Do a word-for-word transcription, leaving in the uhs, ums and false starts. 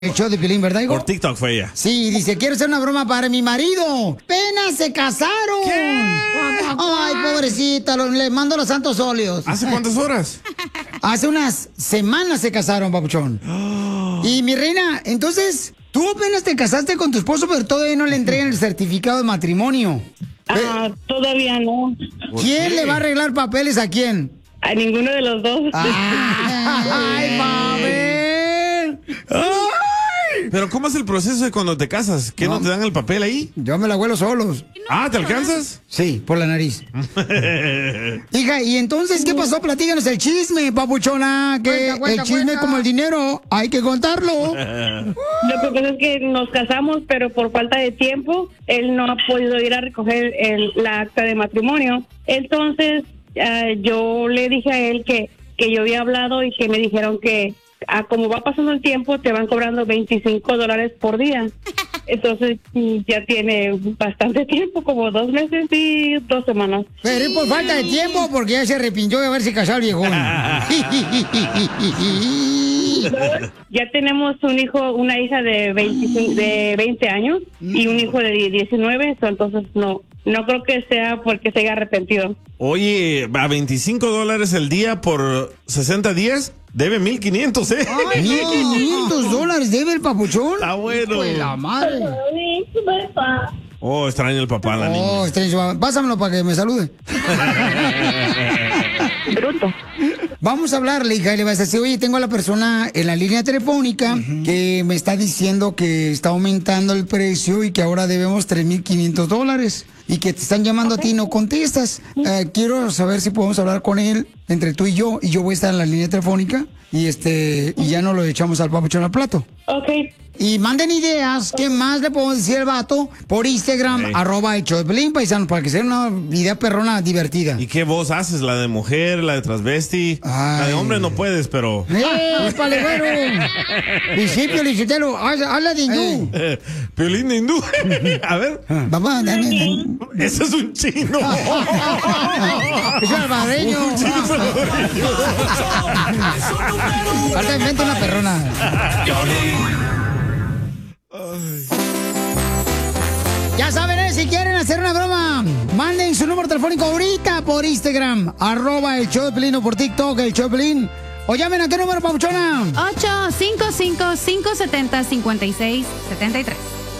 El show de Piolín, ¿verdad, hijo? Por TikTok fue ella. Sí, dice, quiero hacer una broma para mi marido. ¡Apenas se casaron! ¿Qué? Ay, pobrecita, lo- le mando los santos óleos. ¿Hace cuántas horas? Hace unas semanas se casaron, papuchón. Y mi reina, entonces, tú apenas te casaste con tu esposo, pero todavía no le entregan el certificado de matrimonio. Ah, todavía no. ¿Quién le va a arreglar papeles a quién? A ninguno de los dos. ¡Ay, Mabel! ¡Ay! Pero ¿cómo es el proceso de cuando te casas? ¿Qué no, No. te dan el papel ahí? Yo me la huelo solos. Ah, ¿te alcanzas? Sí, por la nariz. Hija, ¿y entonces qué pasó? Platícanos el chisme, papuchona. Que Cuenta, cuenta, el chisme cuenta. como el dinero, hay que contarlo. Lo que pasa es que nos casamos, pero por falta de tiempo, él no ha podido ir a recoger el, la acta de matrimonio. Entonces, ah, yo le dije a él que, que yo había hablado y que me dijeron que ah, como va pasando el tiempo, te van cobrando veinticinco dólares por día. Entonces, mm, ya tiene bastante tiempo, como dos meses y dos semanas. Pero es por falta de tiempo, porque ya se arrepintió de haberse casado el viejón. Ya tenemos un hijo, una hija de veinticinco, de veinte años y un hijo de diecinueve, entonces no, no creo que sea porque se haya arrepentido. Oye, a veinticinco dólares el día por sesenta días, debe mil quinientos, ¿eh? mil quinientos dólares debe el papuchón. Está bueno. Pues la madre. Oh, extraño el papá, la niña. Oh, estrella, pásamelo para que me salude. Bruto. Vamos a hablarle, hija, y le vas a decir, oye, tengo a la persona en la línea telefónica que me está diciendo que está aumentando el precio y que ahora debemos tres mil quinientos dólares y que te están llamando a ti y no contestas. Eh, quiero saber si podemos hablar con él entre tú y yo, y yo voy a estar en la línea telefónica y este y ya no lo echamos al papuchón al plato. Ok. Y manden ideas, ¿qué más le podemos decir al vato? Por Instagram, Sí. arroba el show de Piolín, paisano, para que sea una idea perrona divertida. ¿Y qué voz haces? ¿La de mujer, la de transvesti? La de Ay. hombre no puedes, pero... ¡Eh, palegüero! Principio, Licitelo, habla de hindú. Eh, Piolín de hindú. A ver. Papá, dame. Ese es un chino. Es salvadoreño. Un chino salvadoreño. Ahorita inventa una perrona. Ya saben, ¿eh? Si quieren hacer una broma, manden su número telefónico ahorita por Instagram, arroba el show de Piolín, o por TikTok, el show de Piolín. O llamen a qué número, papuchona. ocho cinco cinco, cinco siete cero, cinco seis siete tres.